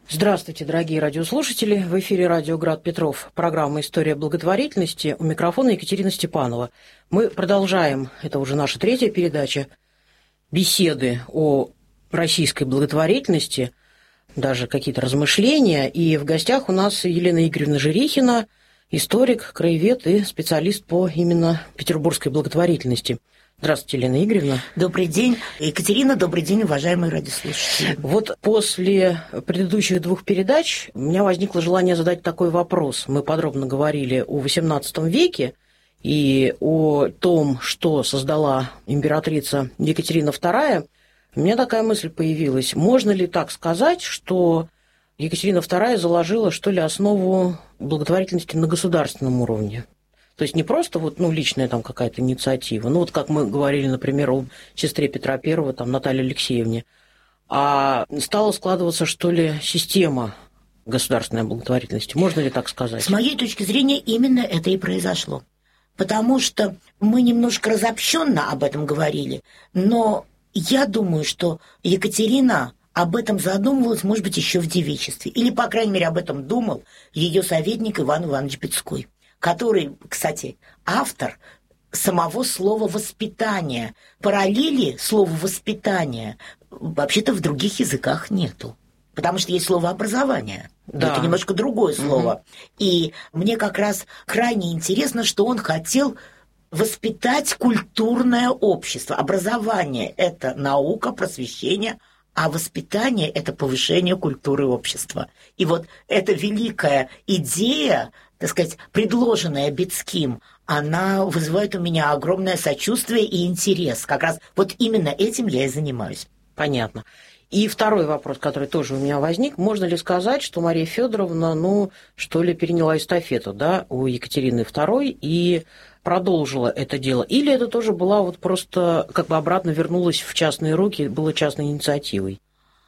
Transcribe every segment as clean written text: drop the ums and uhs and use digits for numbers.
Здравствуйте, дорогие радиослушатели. В эфире радио «Град Петров», программа «История благотворительности». У микрофона Екатерина Степанова. Мы продолжаем, это уже наша третья передача, беседы о российской благотворительности, даже какие-то размышления. И в гостях у нас Елена Игоревна Жирихина, историк, краевед и специалист по именно петербургской благотворительности. Здравствуйте, Елена Игоревна. Добрый день, Екатерина, добрый день, уважаемые радиослушатели. Вот после предыдущих двух передач у меня возникло желание задать такой вопрос. Мы подробно говорили о XVIII веке и о том, что создала императрица Екатерина II. У меня такая мысль появилась. Можно ли так сказать, что Екатерина II заложила, что ли, основу благотворительности на государственном уровне? То есть не просто личная там какая-то инициатива, как мы говорили, например, о сестре Петра I, там, Наталье Алексеевне, а стала складываться, что ли, система государственной благотворительности. Можно ли так сказать? С моей точки зрения, именно это и произошло. Потому что мы немножко разобщенно об этом говорили, но я думаю, что Екатерина об этом задумывалась, может быть, еще в девичестве. Или, по крайней мере, об этом думал ее советник Иван Иванович Бецкой, который, кстати, автор самого слова «воспитание». Параллели слова «воспитание» вообще-то в других языках нету. Потому что есть слово «образование». Да. Это немножко другое слово. Угу. И мне как раз крайне интересно, что он хотел воспитать культурное общество. Образование – это наука, просвещение, а воспитание – это повышение культуры общества. И вот эта великая идея, так сказать, предложенная Бецким, она вызывает у меня огромное сочувствие и интерес. Как раз вот именно этим я и занимаюсь. Понятно. И второй вопрос, который тоже у меня возник. Можно ли сказать, что Мария Федоровна, переняла эстафету, у Екатерины II и продолжила это дело? Или это тоже была просто обратно вернулась в частные руки, было частной инициативой?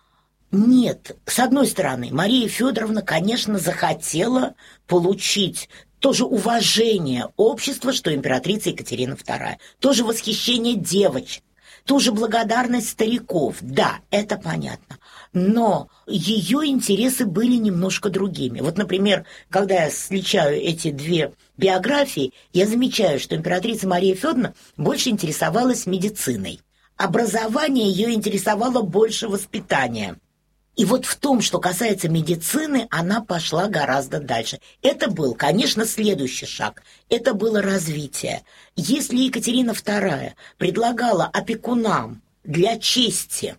Нет. С одной стороны, Мария Федоровна, конечно, захотела получить тоже уважение общества, что императрица Екатерина II, тоже восхищение девочек, тоже благодарность стариков. Да, это понятно. Но ее интересы были немножко другими. Вот, например, когда я сличаю эти две биографии, я замечаю, что императрица Мария Федоровна больше интересовалась медициной. Образование ее интересовало больше воспитания. И вот в том, что касается медицины, она пошла гораздо дальше. Это был, конечно, следующий шаг. Это было развитие. Если Екатерина II предлагала опекунам для чести,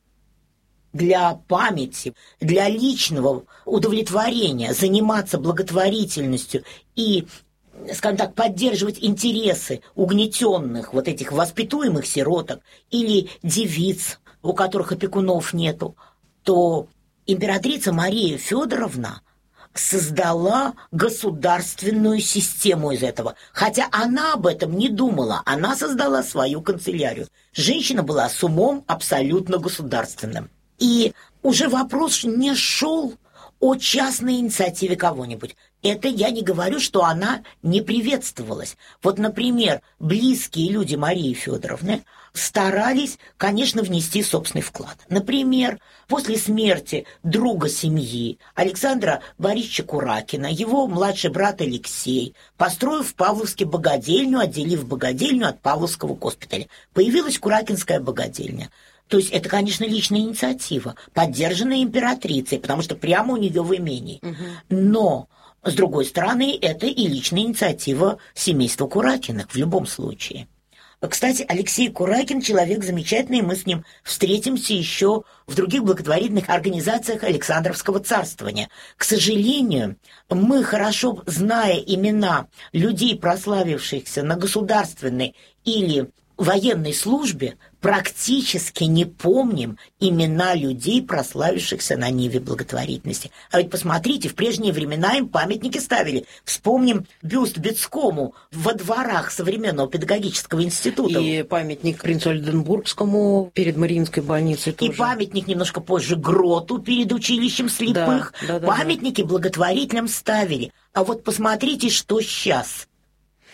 для памяти, для личного удовлетворения заниматься благотворительностью и, скажем так, поддерживать интересы угнетенных этих воспитуемых сироток или девиц, у которых опекунов нету, то императрица Мария Федоровна создала государственную систему из этого. Хотя она об этом не думала. Она создала свою канцелярию. Женщина была с умом абсолютно государственным. И уже вопрос не шел о частной инициативе кого-нибудь. Это я не говорю, что она не приветствовалась. Вот, например, близкие люди Марии Федоровны старались, конечно, внести собственный вклад. Например, после смерти друга семьи Александра Борисовича Куракина, его младший брат Алексей, построив в Павловске богадельню, отделив богадельню от Павловского госпиталя, появилась Куракинская богадельня. То есть это, конечно, личная инициатива, поддержанная императрицей, потому что прямо у нее в имении. Угу. Но, с другой стороны, это и личная инициатива семейства Куракиных в любом случае. Кстати, Алексей Куракин – человек замечательный, мы с ним встретимся еще в других благотворительных организациях Александровского царствования. К сожалению, мы, хорошо зная имена людей, прославившихся на государственной или военной службе, практически не помним имена людей, прославившихся на ниве благотворительности. А ведь посмотрите, в прежние времена им памятники ставили. Вспомним бюст Бецкому во дворах современного педагогического института. И памятник принцу Ольденбургскому перед Мариинской больницей тоже. И памятник немножко позже Гроту перед училищем слепых. Памятники благотворителям ставили. А вот посмотрите, что сейчас.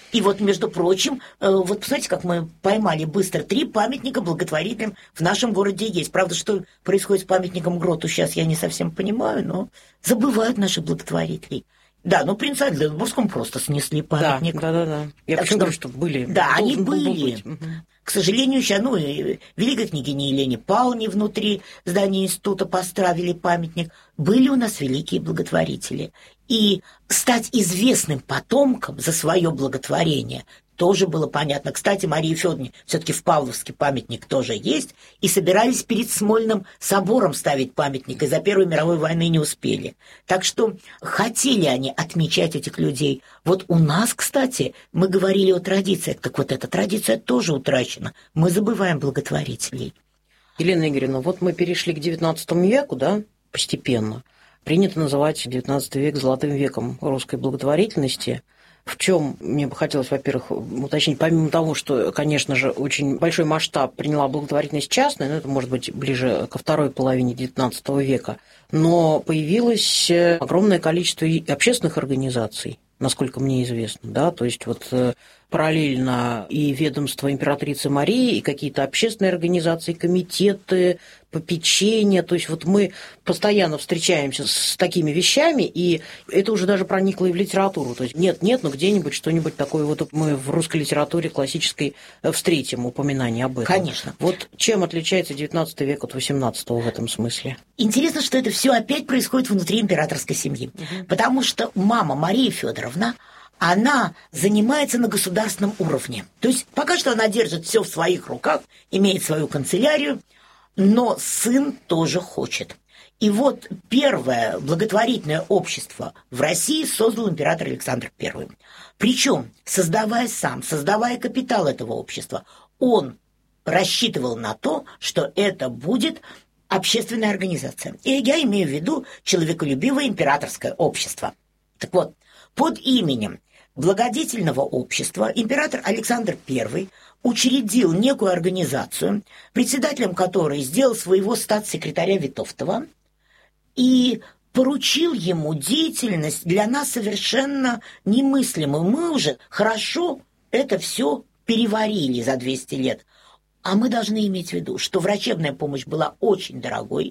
И вот, между прочим, вот посмотрите, как мы поймали быстро 3 памятника благотворителям в нашем городе есть. Правда, что происходит с памятником Гроту, сейчас я не совсем понимаю, но забывают наши благотворителей. Да, ну при Альденбургском просто снесли памятник. Да. Я почему говорю, что были. Да, они были. К сожалению, сейчас, великой княгине Елене Павловне внутри здания института поставили памятник. Были у нас великие благотворители. И стать известным потомкам за свое благотворение тоже было понятно. Кстати, Марии Федоровне все-таки в Павловске памятник тоже есть, и собирались перед Смольным собором ставить памятник, и за Первой мировой войны не успели. Так что хотели они отмечать этих людей. Вот у нас, кстати, мы говорили о традициях, так вот эта традиция тоже утрачена. Мы забываем благотворителей. Елена Игоревна, вот мы перешли к XIX веку, да, постепенно. Принято называть XIX век золотым веком русской благотворительности. В чем мне бы хотелось, во-первых, уточнить, помимо того, что, конечно же, очень большой масштаб приняла благотворительность частная, но это может быть ближе ко второй половине XIX века, но появилось огромное количество и общественных организаций, насколько мне известно, да, то есть вот параллельно и ведомство императрицы Марии, и какие-то общественные организации, комитеты, попечения, то есть вот мы постоянно встречаемся с такими вещами, и это уже даже проникло и в литературу, то есть нет, но где-нибудь что-нибудь такое вот мы в русской литературе классической встретим упоминание об этом. Конечно. Вот чем отличается XIX век от XVIII в этом смысле? Интересно, что это все опять происходит внутри императорской семьи, потому что мама Мария Федоровна, она занимается на государственном уровне. То есть пока что она держит все в своих руках, имеет свою канцелярию, но сын тоже хочет. И вот первое благотворительное общество в России создал император Александр I. Причем, создавая капитал этого общества, он рассчитывал на то, что это будет общественная организация. И я имею в виду человеколюбивое императорское общество. Так вот, под именем благодетельного общества император Александр I учредил некую организацию, председателем которой сделал своего статс-секретаря Витовтова и поручил ему деятельность для нас совершенно немыслимую. Мы уже хорошо это все переварили за 200 лет. А мы должны иметь в виду, что врачебная помощь была очень дорогой,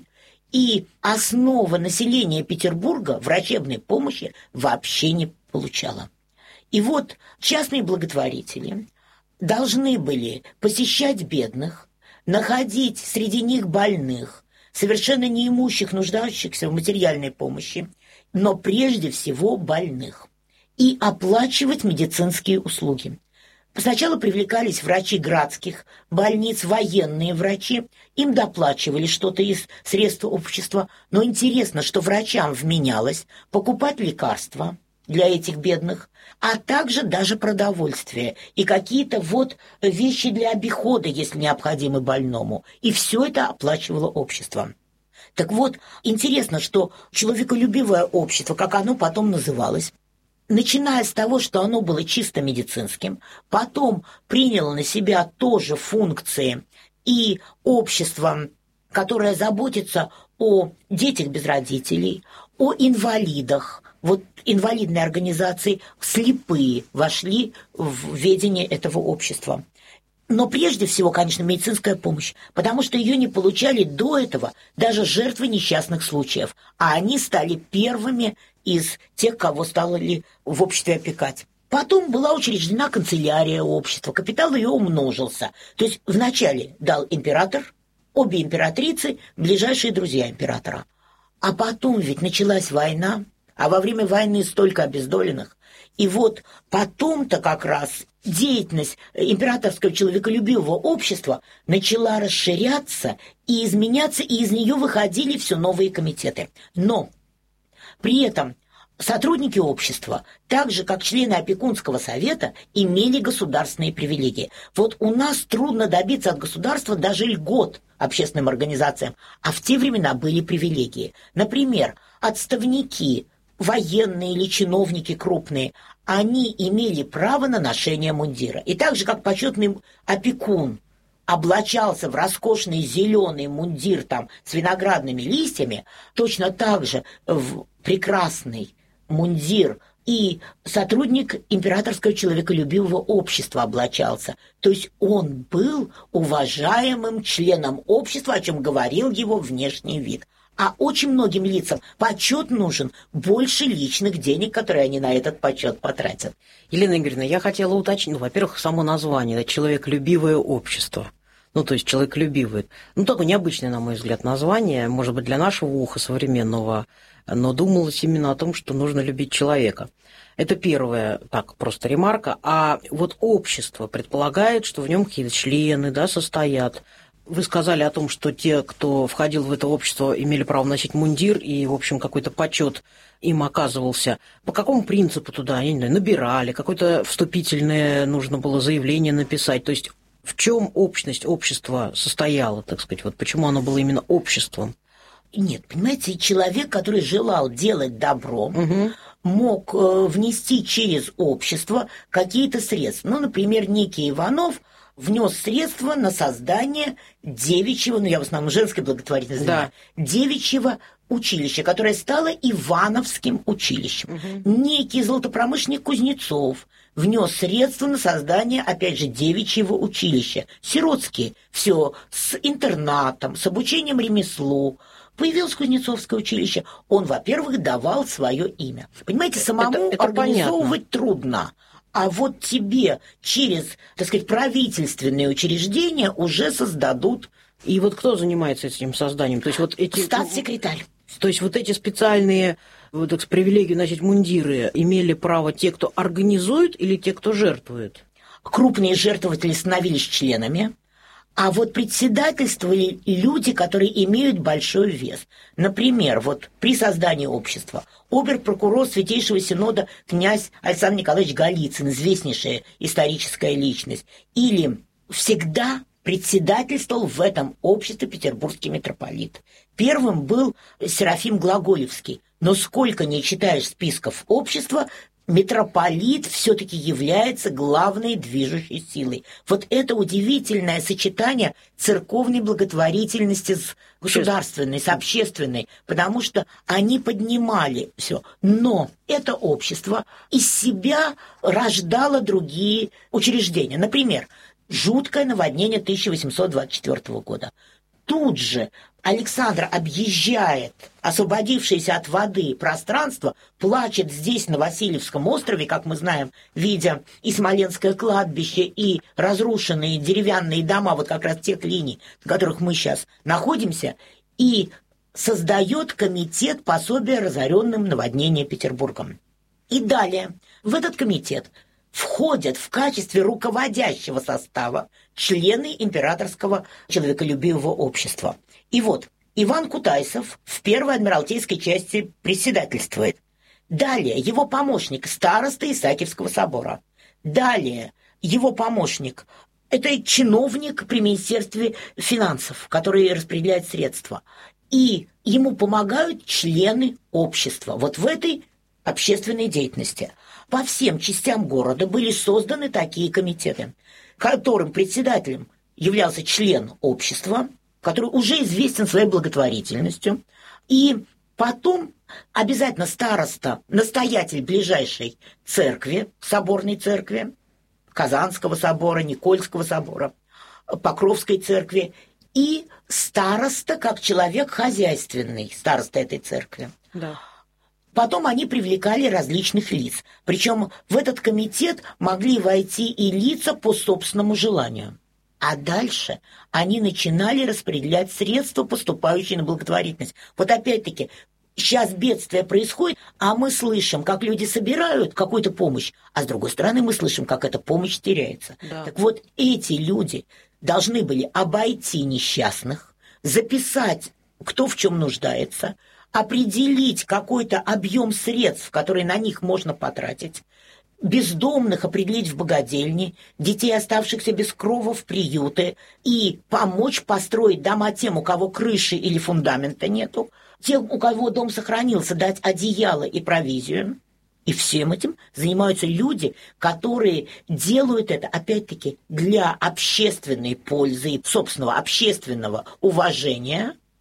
и основа населения Петербурга врачебной помощи вообще не получала. И вот частные благотворители должны были посещать бедных, находить среди них больных, совершенно неимущих, нуждающихся в материальной помощи, но прежде всего больных, и оплачивать медицинские услуги. Сначала привлекались врачи градских больниц, военные врачи, им доплачивали что-то из средств общества, но интересно, что врачам вменялось покупать лекарства для этих бедных, а также даже продовольствие и какие-то вот вещи для обихода, если необходимы больному. И все это оплачивало общество. Так вот, интересно, что человеколюбивое общество, как оно потом называлось, начиная с того, что оно было чисто медицинским, потом приняло на себя тоже функции и общество, которое заботится о детях без родителей, о инвалидах. Вот инвалидные организации слепые вошли в ведение этого общества. Но прежде всего, конечно, медицинская помощь, потому что ее не получали до этого даже жертвы несчастных случаев, а они стали первыми из тех, кого стали в обществе опекать. Потом была учреждена канцелярия общества, капитал ее умножился. То есть вначале дал император, обе императрицы, ближайшие друзья императора. А потом ведь началась война, а во время войны столько обездоленных. И вот потом-то как раз деятельность императорского человеколюбивого общества начала расширяться и изменяться, и из нее выходили все новые комитеты. Но при этом сотрудники общества, так же как члены опекунского совета, имели государственные привилегии. Вот у нас трудно добиться от государства даже льгот общественным организациям, а в те времена были привилегии. Например, отставники, военные или чиновники крупные, они имели право на ношение мундира. И так же, как почетный опекун облачался в роскошный зеленый мундир там, с виноградными листьями, точно так же в прекрасный мундир и сотрудник императорского человеколюбивого общества облачался. То есть он был уважаемым членом общества, о чем говорил его внешний вид. А очень многим лицам почет нужен больше личных денег, которые они на этот почет потратят. Елена Игоревна, я хотела уточнить, во-первых, само название, это «Человеколюбивое общество». То есть человеколюбивое. Такое необычное, на мой взгляд, название, может быть, для нашего уха современного, но думалось именно о том, что нужно любить человека. Это первая, так, просто ремарка. А вот общество предполагает, что в нем какие-то члены, состоят. Вы сказали о том, что те, кто входил в это общество, имели право носить мундир, и, в общем, какой-то почет им оказывался. По какому принципу туда, я не знаю, набирали, какое-то вступительное нужно было заявление написать? То есть в чем общность общества состояла, так сказать, почему оно было именно обществом? Нет, понимаете, человек, который желал делать добро, мог внести через общество какие-то средства. Например, некий Иванов внес средства на создание девичьего, я в основном женской благотворительности, девичьего училища, которое стало Ивановским училищем. Некий золотопромышленник Кузнецов внес средства на создание, опять же, девичьего училища. Сиротские, все с интернатом, с обучением ремеслу. Появилось Кузнецовское училище. Он, во-первых, давал свое имя. Понимаете, самому это организовывать трудно. А вот тебе через, так сказать, правительственные учреждения уже создадут. И кто занимается этим созданием? То есть эти... Статс-секретарь. То есть эти специальные привилегии носить мундиры имели право те, кто организует, или те, кто жертвует? Крупные жертвователи становились членами, а председательствовали люди, которые имеют большой вес. Например, при создании общества обер-прокурор Святейшего Синода князь Александр Николаевич Голицын, известнейшая историческая личность, или всегда председательствовал в этом обществе петербургский митрополит. Первым был Серафим Глаголевский. Но сколько не читаешь списков общества, митрополит все-таки является главной движущей силой. Это удивительное сочетание церковной благотворительности с государственной, с общественной, потому что они поднимали все. Но это общество из себя рождало другие учреждения. Например, жуткое наводнение 1824 года. Тут же Александр объезжает освободившееся от воды пространство, плачет здесь, на Васильевском острове, как мы знаем, видя и Смоленское кладбище, и разрушенные деревянные дома, как раз тех линий, на которых мы сейчас находимся, и создает комитет пособия разоренным наводнением Петербургом. И далее в этот комитет входят в качестве руководящего состава члены императорского человеколюбивого общества. И Иван Кутайсов в первой адмиралтейской части председательствует. Далее его помощник староста Исаакиевского собора. Далее его помощник – это чиновник при Министерстве финансов, который распределяет средства. И ему помогают члены общества в этой общественной деятельности. По всем частям города были созданы такие комитеты, которым председателем являлся член общества, который уже известен своей благотворительностью, и потом обязательно староста, настоятель ближайшей церкви, соборной церкви, Казанского собора, Никольского собора, Покровской церкви, и староста как человек хозяйственный, староста этой церкви. Да. Потом они привлекали различных лиц. Причем в этот комитет могли войти и лица по собственному желанию. А дальше они начинали распределять средства, поступающие на благотворительность. Опять-таки, сейчас бедствие происходит, а мы слышим, как люди собирают какую-то помощь, а с другой стороны мы слышим, как эта помощь теряется. Да. Так эти люди должны были обойти несчастных, записать, кто в чем нуждается, определить какой-то объем средств, которые на них можно потратить, бездомных определить в богадельни, детей, оставшихся без крова, в приюты, и помочь построить дома тем, у кого крыши или фундамента нету, тем, у кого дом сохранился, дать одеяло и провизию. И всем этим занимаются люди, которые делают это, опять-таки, для общественной пользы и собственного общественного уважения.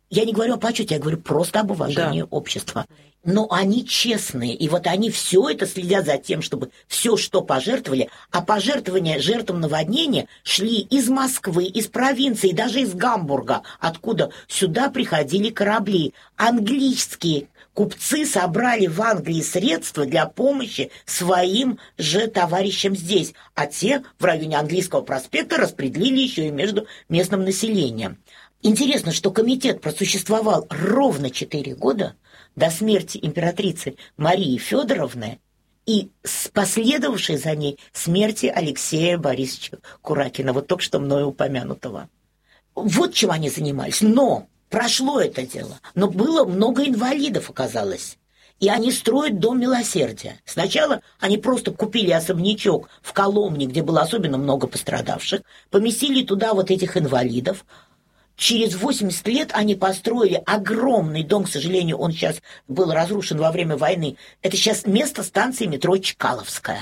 Я не говорю о почете, я говорю просто об уважении общества. Но они честные, и вот они все это следят за тем, чтобы все, что пожертвовали, а пожертвования жертвам наводнения шли из Москвы, из провинции, даже из Гамбурга, откуда сюда приходили корабли. Английские купцы собрали в Англии средства для помощи своим же товарищам здесь, а те в районе Английского проспекта распределили еще и между местным населением. Интересно, что комитет просуществовал ровно 4 года до смерти императрицы Марии Федоровны и последовавшей за ней смерти Алексея Борисовича Куракина, вот только что мною упомянутого. Вот чем они занимались. Но прошло это дело. Но было много инвалидов, оказалось. И они строят Дом Милосердия. Сначала они просто купили особнячок в Коломне, где было особенно много пострадавших, поместили туда вот этих инвалидов. Через 80 лет они построили огромный дом, к сожалению, он сейчас был разрушен во время войны. Это сейчас место станции метро Чкаловская.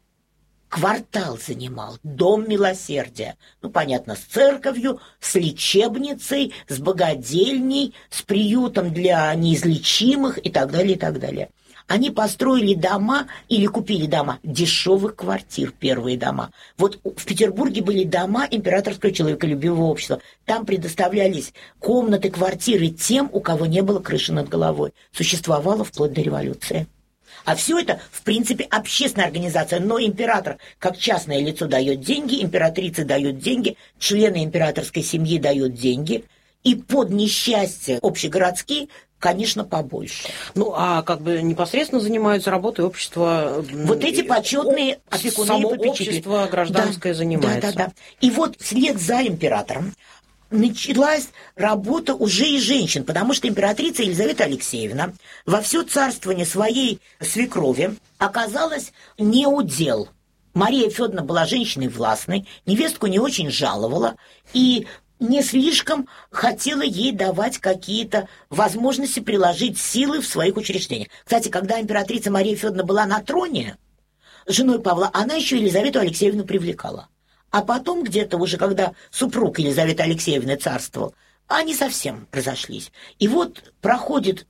Квартал занимал Дом Милосердия. Ну, понятно, с церковью, с лечебницей, с богадельней, с приютом для неизлечимых и так далее, и так далее. Они построили дома или купили дома дешевых квартир, первые дома. Вот в Петербурге были дома императорского человеколюбивого общества. Там предоставлялись комнаты, квартиры тем, у кого не было крыши над головой. Существовало вплоть до революции. А все это, в принципе, общественная организация. Но император, как частное лицо, дает деньги, императрица дает деньги, члены императорской семьи дают деньги. И под несчастье общегородские, конечно, побольше. Ну, а как бы непосредственно занимаются работой общества... Вот эти почетные опекуны само и попечители. Общество гражданское занимается. Да. И вот вслед за императором началась работа уже и женщин, потому что императрица Елизавета Алексеевна во все царствование своей свекрови оказалась не удел. Мария Федоровна была женщиной властной, невестку не очень жаловала, и не слишком хотела ей давать какие-то возможности приложить силы в своих учреждениях. Кстати, когда императрица Мария Федоровна была на троне, женой Павла, она еще Елизавету Алексеевну привлекала. А потом где-то уже, когда супруг Елизаветы Алексеевны царствовал, они совсем разошлись. И вот проходит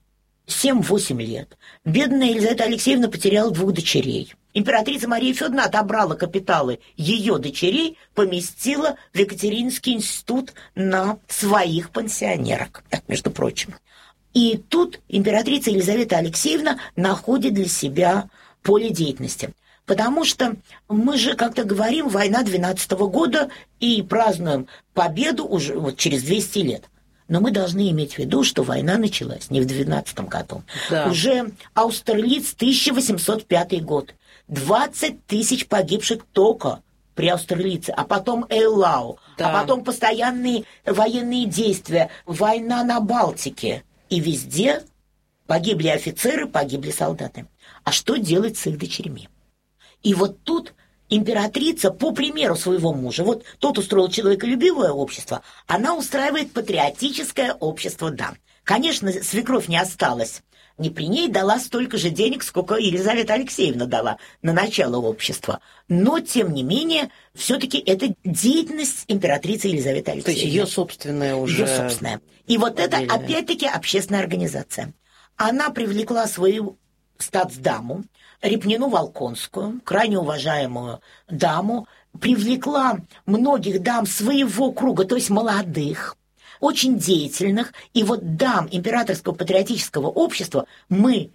7-8 лет. Бедная Елизавета Алексеевна потеряла 2 дочерей. Императрица Мария Федоровна отобрала капиталы ее дочерей, поместила в Екатерининский институт на своих пансионерок, так, между прочим. И тут императрица Елизавета Алексеевна находит для себя поле деятельности. Потому что мы же как-то говорим, война 12-го года и празднуем победу уже вот через 200 лет. Но мы должны иметь в виду, что война началась не в 12-м году. Да. Уже Аустерлиц, 1805 год. 20 тысяч погибших только при Аустерлице, а потом Эйлау, а потом постоянные военные действия, война на Балтике. И везде погибли офицеры, погибли солдаты. А что делать с их дочерьми? И вот тут императрица, по примеру своего мужа, вот тот устроил человеколюбивое общество, она устраивает патриотическое общество дам. Конечно, свекровь не осталась. Не при ней, дала столько же денег, сколько Елизавета Алексеевна дала на начало общества. Но, тем не менее, все-таки это деятельность императрицы Елизаветы Алексеевны. То есть ее собственная уже... Ее собственная. И вот это, опять-таки, общественная организация. Она привлекла свою статсдаму, Репнину Волконскую, крайне уважаемую даму, привлекла многих дам своего круга, то есть молодых, очень деятельных. И вот дам императорского патриотического общества мы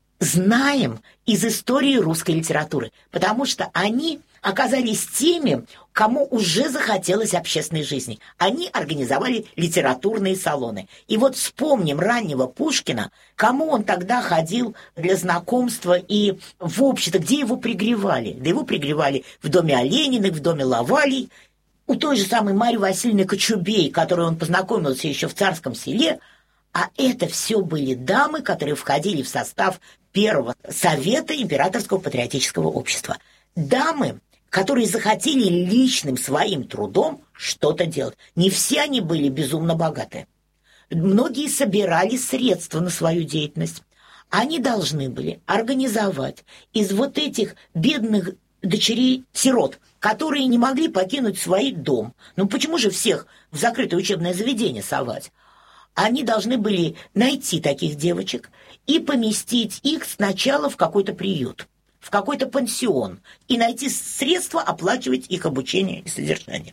знаем из истории русской литературы, потому что они оказались теми, кому уже захотелось общественной жизни. Они организовали литературные салоны. И вот вспомним раннего Пушкина, кому он тогда ходил для знакомства и в общество, где его пригревали. Да его пригревали в доме Олениных, в доме Лавалей. У той же самой Марьи Васильевны Кочубей, которой он познакомился еще в Царском Селе. А это все были дамы, которые входили в состав первого совета императорского патриотического общества. Дамы, которые захотели личным своим трудом что-то делать. Не все они были безумно богаты. Многие собирали средства на свою деятельность. Они должны были организовать из вот этих бедных дочерей-сирот, которые не могли покинуть свой дом. Ну почему же всех в закрытое учебное заведение совать? они должны были найти таких девочек и поместить их сначала в какой-то приют, в какой-то пансион, и найти средства оплачивать их обучение и содержание.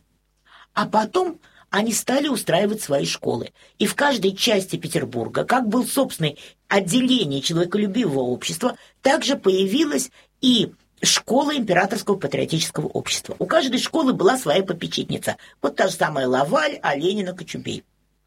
А потом они стали устраивать свои школы. И в каждой части Петербурга, как был собственное отделение человеколюбивого общества, также появилась и школа Императорского патриотического общества. У каждой школы была своя попечительница. Вот та же самая Лаваль, Оленина, Кочубей.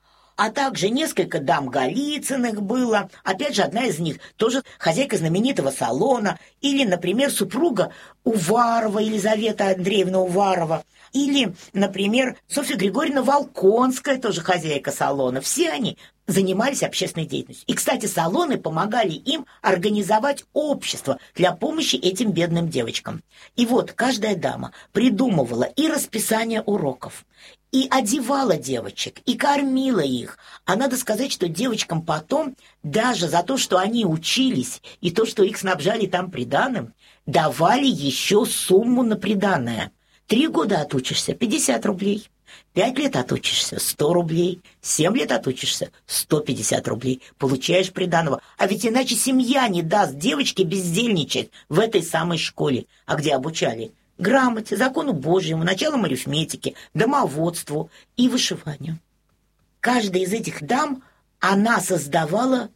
А также несколько дам Голицыных было. Опять же, одна из них тоже хозяйка знаменитого салона. Или, например, супруга Уварова, Елизавета Андреевна Уварова. Или, например, Софья Григорьевна Волконская, тоже хозяйка салона. Все они занимались общественной деятельностью. И, кстати, салоны помогали им организовать общество для помощи этим бедным девочкам. И вот каждая дама придумывала и расписание уроков, и одевала девочек, и кормила их. А надо сказать, что девочкам потом, даже за то, что они учились, и то, что их снабжали там приданым, давали еще сумму на приданое. 3 года отучишься – 50 рублей. 5 лет отучишься – 100 рублей. 7 лет отучишься – 150 рублей. Получаешь приданого. А ведь иначе семья не даст девочке бездельничать в этой самой школе. А где обучали? Грамоте, закону Божьему, началам арифметики, домоводству и вышиванию. Каждая из этих дам, она создавала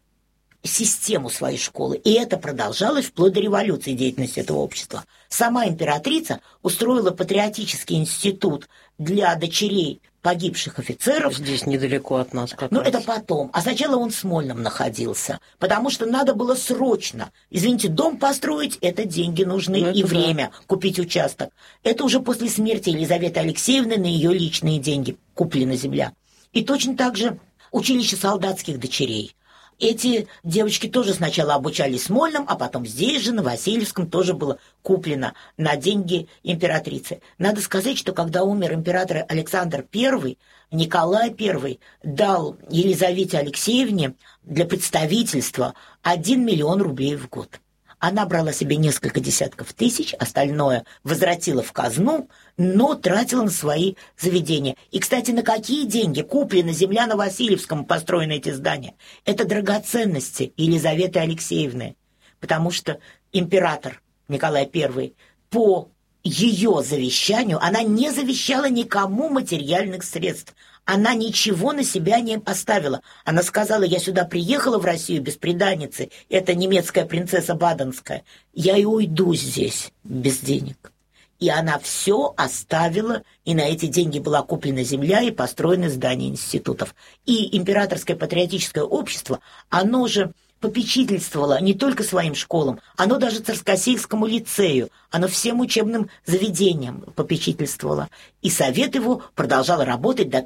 систему своей школы. И это продолжалось вплоть до революции деятельности этого общества. Сама императрица устроила патриотический институт для дочерей погибших офицеров. Здесь недалеко от нас как раз. Это потом. А сначала он в Смольном находился, потому что надо было срочно. Извините, дом построить – это деньги нужны, и время купить участок. Это уже после смерти Елизаветы Алексеевны на ее личные деньги куплена земля. И точно так же училище солдатских дочерей. Эти девочки тоже сначала обучались в Смольном, а потом здесь же, на Васильевском, тоже было куплено на деньги императрицы. Надо сказать, что когда умер император Александр I, Николай I дал Елизавете Алексеевне для представительства 1 миллион рублей в год. Она брала себе несколько десятков тысяч, остальное возвратила в казну, но тратила на свои заведения. И, кстати, на какие деньги куплена земля на Васильевском, построены эти здания? Это драгоценности Елизаветы Алексеевны, потому что император Николай I по ее завещанию, она не завещала никому материальных средств. Она ничего на себя не оставила. Она сказала: я сюда приехала в Россию бесприданницы, это немецкая принцесса Баденская, я и уйду здесь без денег. И она все оставила, и на эти деньги была куплена земля и построены здания институтов. И императорское патриотическое общество, оно же попечительствовало не только своим школам, оно даже Царскосельскому лицею, оно всем учебным заведениям попечительствовало. И совет его продолжал работать до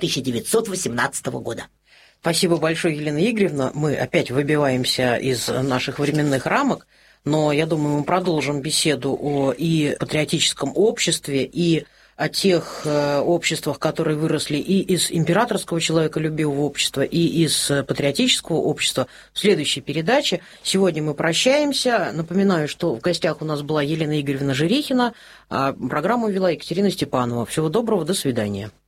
1918 года. Спасибо большое, Елена Игоревна. Мы опять выбиваемся из наших временных рамок, но я думаю, мы продолжим беседу о и патриотическом обществе, и о тех обществах, которые выросли и из императорского человеколюбивого общества, и из патриотического общества в следующей передаче. Сегодня мы прощаемся. Напоминаю, что в гостях у нас была Елена Игоревна Жирихина, а программу вела Екатерина Степанова. Всего доброго, до свидания.